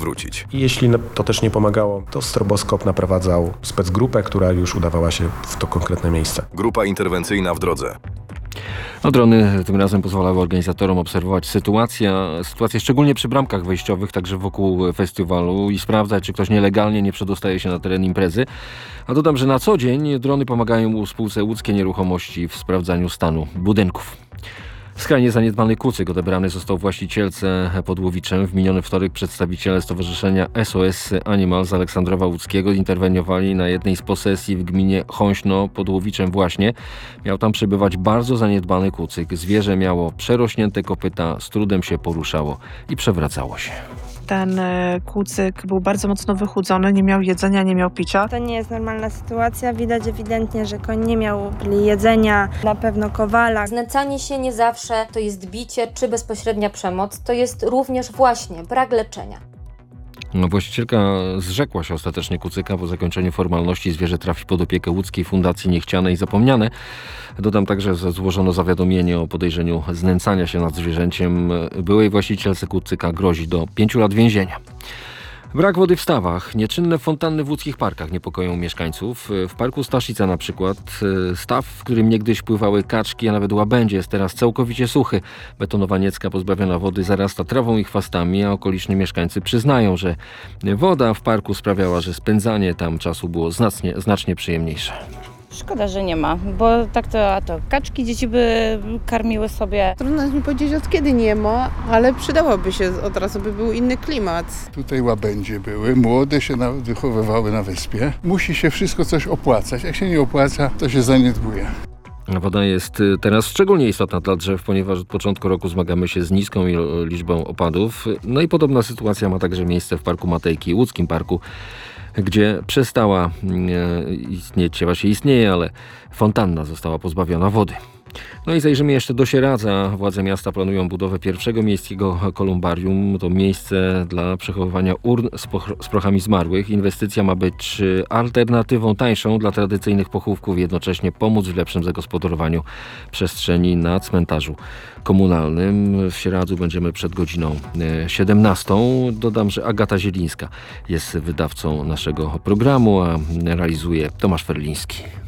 przywrócić. I jeśli to też nie pomagało, to stroboskop naprowadzał specgrupę, która już udawała się w to konkretne miejsce. Grupa interwencyjna w drodze. Drony tym razem pozwalały organizatorom obserwować sytuację szczególnie przy bramkach wejściowych, także wokół festiwalu i sprawdzać, czy ktoś nielegalnie nie przedostaje się na teren imprezy. A dodam, że na co dzień drony pomagają spółce Łódzkie Nieruchomości w sprawdzaniu stanu budynków. Skrajnie zaniedbany kucyk odebrany został właścicielce pod Łowiczem. W miniony wtorek przedstawiciele Stowarzyszenia SOS Animal z Aleksandrowa Łódzkiego interweniowali na jednej z posesji w gminie Chąśno pod Łowiczem właśnie. Miał tam przebywać bardzo zaniedbany kucyk. Zwierzę miało przerośnięte kopyta, z trudem się poruszało i przewracało się. Ten kucyk był bardzo mocno wychudzony, nie miał jedzenia, nie miał picia. To nie jest normalna sytuacja. Widać ewidentnie, że koń nie miał jedzenia, na pewno kowala. Znęcanie się nie zawsze to jest bicie czy bezpośrednia przemoc. To jest również właśnie brak leczenia. Właścicielka zrzekła się ostatecznie kucyka. Po zakończeniu formalności zwierzę trafi pod opiekę Łódzkiej Fundacji Niechciane i Zapomniane. Dodam także, że złożono zawiadomienie o podejrzeniu znęcania się nad zwierzęciem. Byłej właścicielce kucyka grozi do 5 lat więzienia. Brak wody w stawach. Nieczynne fontanny w łódzkich parkach niepokoją mieszkańców. W parku Staszica na przykład staw, w którym niegdyś pływały kaczki, a nawet łabędzie, jest teraz całkowicie suchy. Betonowa Niecka pozbawiona wody zarasta trawą i chwastami, a okoliczni mieszkańcy przyznają, że woda w parku sprawiała, że spędzanie tam czasu było znacznie przyjemniejsze. Szkoda, że nie ma, bo tak to kaczki dzieci by karmiły sobie. Trudno jest mi powiedzieć, od kiedy nie ma, ale przydałoby się od razu, by był inny klimat. Tutaj łabędzie były, młode się wychowywały na wyspie. Musi się wszystko coś opłacać, jak się nie opłaca, to się zaniedbuje. Woda jest teraz szczególnie istotna dla drzew, ponieważ od początku roku zmagamy się z niską liczbą opadów. No i podobna sytuacja ma także miejsce w Parku Matejki, łódzkim parku, gdzie przestała istnieć, właśnie istnieje, ale fontanna została pozbawiona wody. No i zajrzymy jeszcze do Sieradza. Władze miasta planują budowę pierwszego miejskiego kolumbarium. To miejsce dla przechowywania urn z prochami zmarłych. Inwestycja ma być alternatywą tańszą dla tradycyjnych pochówków i jednocześnie pomóc w lepszym zagospodarowaniu przestrzeni na cmentarzu komunalnym. W Sieradzu będziemy przed godziną 17. Dodam, że Agata Zielińska jest wydawcą naszego programu, a realizuje Tomasz Ferliński.